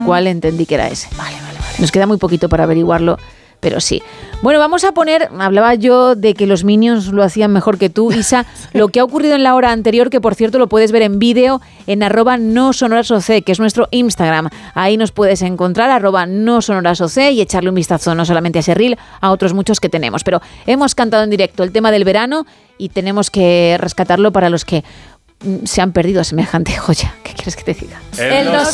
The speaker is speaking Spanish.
cuál entendí que era ese. Vale. Nos queda muy poquito para averiguarlo, pero sí. Bueno, vamos a poner, hablaba yo de que los Minions lo hacían mejor que tú, Isa, lo que ha ocurrido en la hora anterior, que por cierto lo puedes ver en vídeo en @nosonorasoc, que es nuestro Instagram. Ahí nos puedes encontrar, @nosonorasoc, y echarle un vistazo no solamente a ese reel, a otros muchos que tenemos. Pero hemos cantado en directo el tema del verano y tenemos que rescatarlo para los que se han perdido semejante joya. ¿Qué quieres que te diga?